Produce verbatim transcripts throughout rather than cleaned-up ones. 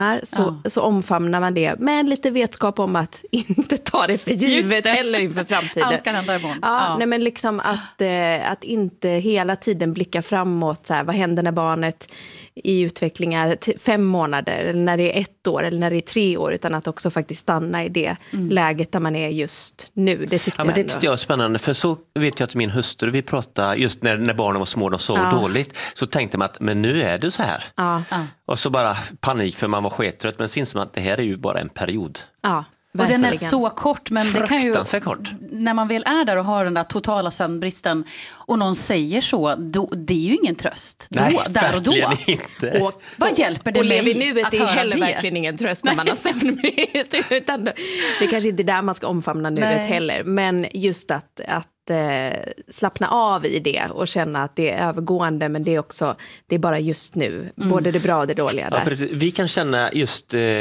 så, ja. så omfamnar man det med en lite vetskap om att inte ta det för givet eller inför framtiden. Allt kan hända imorgon. Ja, ja. Nej, men liksom att, eh, att inte hela tiden blicka framåt. Så här, vad händer när barnet i utvecklingar t- fem månader eller när det är ett år eller när det är tre år, utan att också faktiskt stanna i det mm. läget där man är just nu. Det tyckte ja, men det jag tyckte jag var spännande, för så vet jag att min hustru, vi pratade just när, när barnen var små, de sov ja. dåligt, så tänkte man att men nu är det så här. Ja. Och så bara panik för man var skettrött, men syns man att det här är ju bara en period. Ja. Och den är så kort, men det kan ju, kort. när man väl är där och har den där totala sömnbristen och någon säger så, då, det är ju ingen tröst. Då, Nej, där och då. Inte. Och vad hjälper det och mig lever nuet att är höra heller det? verkligen ingen tröst när man har sömnbrist. Utan det är kanske inte där man ska omfamna nuet Nej. heller. Men just att, att eh, slappna av i det och känna att det är övergående, men det är också, det är bara just nu. Mm. Både det bra och det dåliga där. Ja, precis. Vi kan känna just... Eh,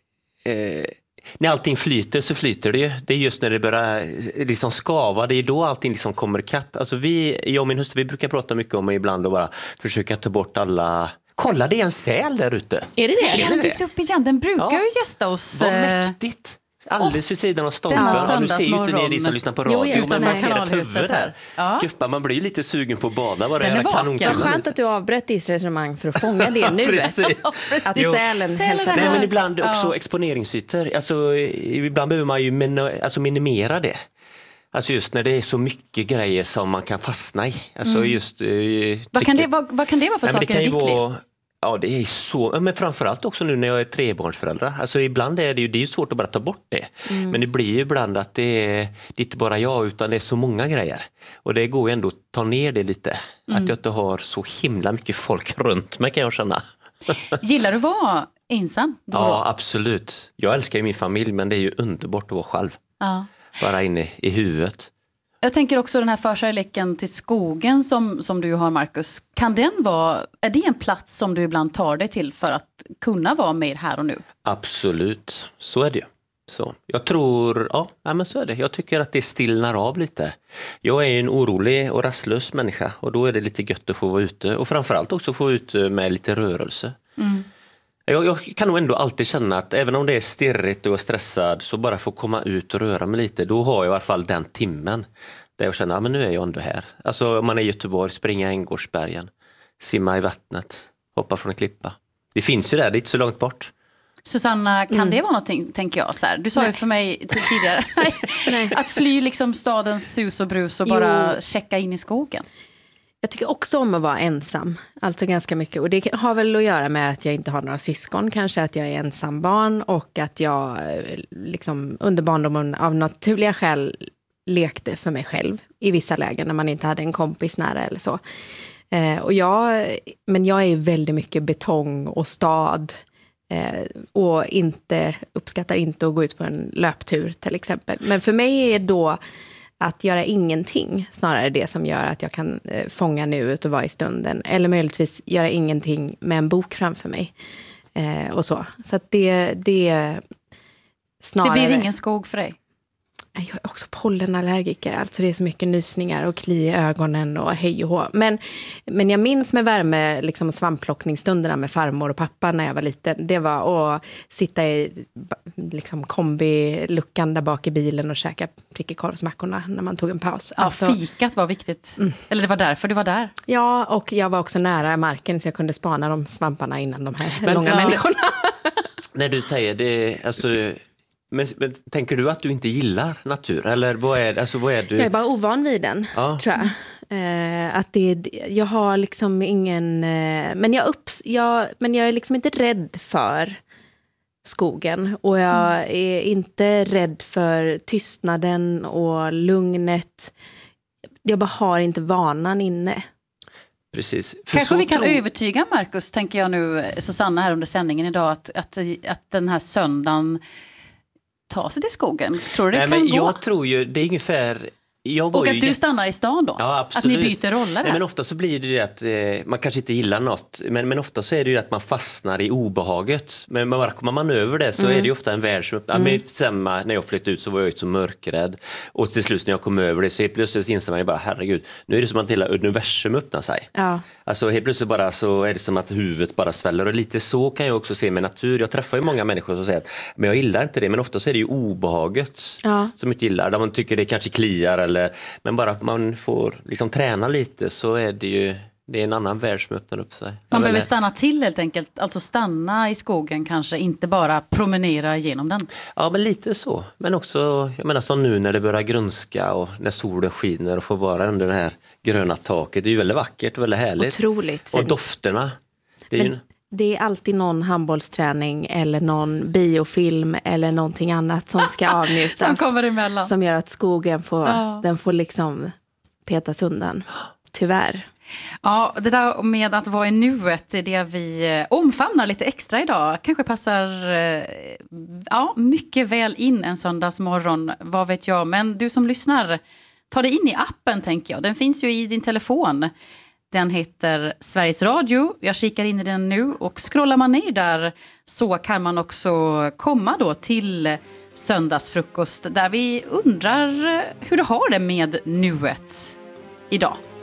eh, när allting flyter så flyter det ju. Det är just när det börjar liksom skava. Det är då allting liksom kommer ikapp. Alltså vi, jag och min hustru, vi brukar prata mycket om ibland och bara försöka ta bort alla... Kolla, det är en säl där ute. Är det det? Den har dykt upp igen. Den brukar ja. ju gästa oss. Vad mäktigt. Alldeles vid sidan av stolpen. Ja, du ser ju inte ner, ni som lyssnar på radio. Jo, men man ser ett kanalhuset huvud där. Ja. Guffa, man blir lite sugen på att bada. Vad det är kanonkul. Vad skönt att du avbröt ditt resonemang för att fånga det nu. Precis. Att sälen hälsar. Nej, men ibland också ja. exponeringsytor. Alltså, ibland behöver man ju min, alltså minimera det. Alltså just när det är så mycket grejer som man kan fastna i. Alltså mm. just, eh, vad, kan det, vad, vad kan det vara för Nej, saker i ditt vara, liv? Ja, det är så, men framförallt också nu när jag är trebarnsförälder. Alltså ibland är det ju, det är ju svårt att bara ta bort det. Mm. Men det blir ju ibland att det är, det är inte bara jag utan det är så många grejer. Och det går ju ändå att ta ner det lite. Mm. Att jag inte har så himla mycket folk runt mig, kan jag känna. Gillar du att vara ensam? Då? Ja, absolut. Jag älskar ju min familj, men det är ju underbart att vara själv. Ja. Bara inne i huvudet. Jag tänker också den här förkärleken till skogen som, som du har, Marcus. Kan den vara, är det en plats som du ibland tar dig till för att kunna vara med här och nu? Absolut, så är det ju. Så. Jag tror, ja, men så är det. Jag tycker att det stillnar av lite. Jag är en orolig och rastlös människa och då är det lite gött att få vara ute. Och framförallt också få ut med lite rörelse. Mm. Jag, jag kan nog ändå alltid känna att även om det är stirrigt och stressad så bara få komma ut och röra mig lite. Då har jag i alla fall den timmen där jag känner att ja, nu är jag ändå här. Alltså om man är i Göteborg, springa Änggårdsbergen, simma i vattnet, hoppa från en klippa. Det finns ju där, det är inte så långt bort. Susanna, kan mm. det vara någonting, tänker jag? Så här, du sa Nej. ju för mig tidigare Nej. att fly liksom stadens sus och brus och bara jo. checka in i skogen. Jag tycker också om att vara ensam, alltså ganska mycket. Och det har väl att göra med att jag inte har några syskon, kanske att jag är ensam barn och att jag liksom under barndomen av naturliga skäl lekte för mig själv i vissa lägen när man inte hade en kompis nära eller så. Eh, och jag, men jag är ju väldigt mycket betong och stad eh, och inte, uppskattar inte att gå ut på en löptur till exempel. Men för mig är då att göra ingenting snarare det som gör att jag kan eh, fånga nuet och vara i stunden. Eller möjligtvis göra ingenting med en bok framför mig. Eh, och så. Så att det, det snarare... Det blir ingen skog för dig? Jag är också pollenallergiker, alltså det är så mycket nysningar och kli i ögonen och hej och hå. Men, men jag minns med värme liksom svampplockningsstunderna med farmor och pappa när jag var liten. Det var att sitta i liksom kombiluckan där bak i bilen och käka prickekorvsmackorna när man tog en paus. Ja, alltså, fikat var viktigt. Mm. Eller det var därför du var där. Ja, och jag var också nära marken så jag kunde spana de svamparna innan de här men, långa ja, människorna. När du säger det, alltså... Men, men tänker du att du inte gillar natur? Eller vad är, alltså, vad är du? Jag är bara ovan vid den, ja. tror jag. Eh, att det, jag har liksom ingen... Eh, men, jag upps, jag, men jag är liksom inte rädd för skogen. Och jag mm. är inte rädd för tystnaden och lugnet. Jag bara har inte vanan inne. Precis. För Kanske vi kan tro... övertyga Marcus, tänker jag nu, Susanna här under sändningen idag, att, att, att den här söndagen... ta sig till skogen. Tror du det Nej, kan men gå? Jag tror ju, det är ungefär Jag Och att du jätt... stannar i stan då? Ja, absolut. Att ni byter roller? Nej, men ofta så blir det ju att eh, man kanske inte gillar något, men, men ofta så är det ju att man fastnar i obehaget. Men bara kommer man över det så mm. är det ju ofta en värld som öppnar. Mm. Men samma, när jag flyttade ut så var jag ju så mörkrädd. Och till slut när jag kom över det så helt plötsligt inser man ju bara, herregud, nu är det som att hela universum öppnar sig. Ja. Alltså helt plötsligt bara så är det som att huvudet bara sväller. Och lite så kan jag också se med natur. Jag träffar ju många människor som säger att men jag gillar inte det, men ofta så är det ju obehaget ja. som inte gillar. Där man tycker det kanske kliar eller, men bara att man får liksom träna lite så är det ju, det är en annan värld som öppnar upp sig. Man behöver stanna till helt enkelt, alltså stanna i skogen kanske, inte bara promenera genom den. Ja, men lite så. Men också, jag menar som nu när det börjar grönska och när solen skiner och får vara under det här gröna taket. Det är ju väldigt vackert och väldigt härligt. Otroligt fint. Och dofterna. Det är men ju... det är alltid någon handbollsträning eller någon biofilm eller någonting annat som ska avnjutas. som kommer emellan. Som gör att skogen får, ja. den får liksom petas undan. Tyvärr. Ja, det där med att vara i nuet är det vi omfamnar lite extra idag. Kanske passar ja, mycket väl in en söndagsmorgon, vad vet jag. Men du som lyssnar, ta dig in i appen tänker jag. Den finns ju i din telefon. Den heter Sveriges Radio. Jag kikar in i den nu och scrollar man ner där så kan man också komma då till söndagsfrukost där vi undrar hur du har det med nuet idag.